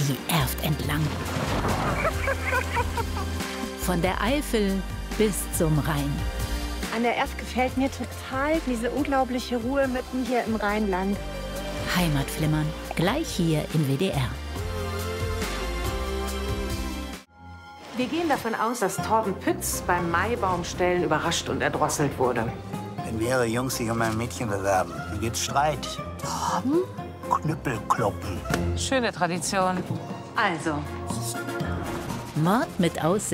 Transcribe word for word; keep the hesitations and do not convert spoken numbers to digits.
die Erft entlang. Von der Eifel bis zum Rhein. An der Erft gefällt mir total diese unglaubliche Ruhe mitten hier im Rheinland. Heimatflimmern, gleich hier im W D R. Wir gehen davon aus, dass Torben Pütz beim Maibaumstellen überrascht und erdrosselt wurde. Wenn mehrere Jungs sich um ein Mädchen bewerben, dann gibt's Streit. Torben? Knüppelkloppen. Schöne Tradition. Also. Mord mit Aussicht.